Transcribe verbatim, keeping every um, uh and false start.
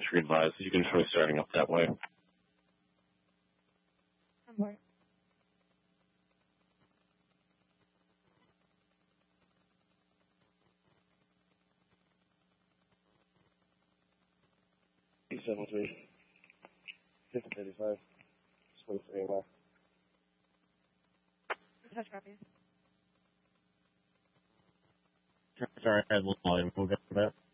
entry advised. You can try starting up that way. I'm seven three, fifty thirty-five, twenty-three left. Touch copy. Sorry, I had a little volume. We'll get to that.